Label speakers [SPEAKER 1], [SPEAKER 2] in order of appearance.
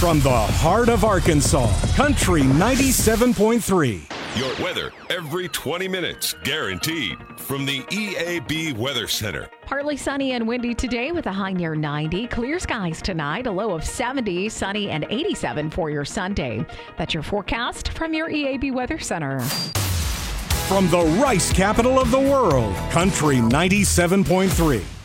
[SPEAKER 1] From the heart of Arkansas, Country 97.3.
[SPEAKER 2] Your weather every 20 minutes, guaranteed. From the EAB Weather Center.
[SPEAKER 3] Partly sunny and windy today with a high near 90. Clear skies tonight, a low of 70, sunny and 87 for your Sunday. That's your forecast from your EAB Weather Center.
[SPEAKER 1] From the rice capital of the world, Country 97.3.